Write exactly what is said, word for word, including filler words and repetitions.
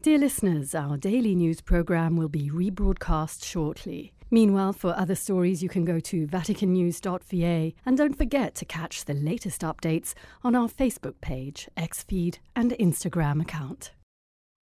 Dear listeners, our daily news programme will be rebroadcast shortly. Meanwhile, for other stories, you can go to vatican news dot v a and don't forget to catch the latest updates on our Facebook page, X feed and Instagram account.